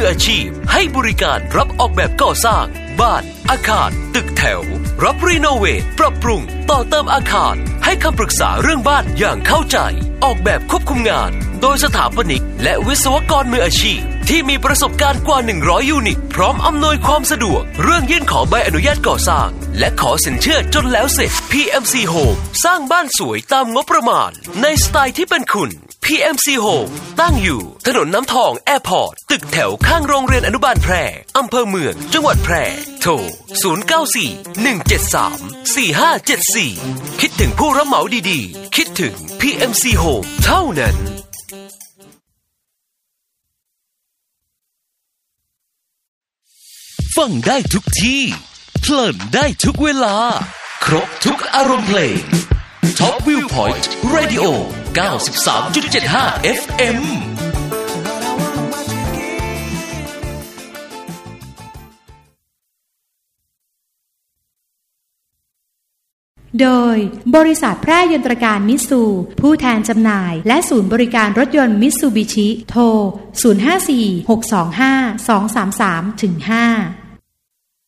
อาชีพให้บริการรับออกแบบก่อสร้างบ้านอาคารตึกแถวรับรีโนเวทปรับปรุงต่อเติมอาคารให้คำปรึกษาเรื่องบ้านอย่างเข้าใจออกแบบควบคุมงานโดยสถาปนิกและวิศวกรมืออาชีพที่มีประสบการณ์กว่า100ยูนิตพร้อมอำนวยความสะดวกเรื่องยื่นขอใบอนุญาตก่อสร้างและขอสินเชื่อจนแล้วเสร็จ PMC Home สร้างบ้านสวยตามงบประมาณในสไตล์ที่เป็นคุณ PMC Home ตั้งอยู่ถนนน้ำทองแอร์พอร์ตตึกแถวข้างโรงเรียนอนุบาลแพร่อำเภอเมืองจังหวัดแพร่โทร 0941734574 คิดถึงผู้รับเหมาดีๆคิดถึง PMC Home เท่านั้นฟังได้ทุกที่เพลินได้ทุกเวลาครบทุกอารมณ์เพลง Top Viewpoint Radio 93.75 FM โดยบริษัทแพร่ยนตรการมิตซูผู้แทนจำหน่ายและศูนย์บริการรถยนต์มิตซูบิชิโทร 054 625 233-5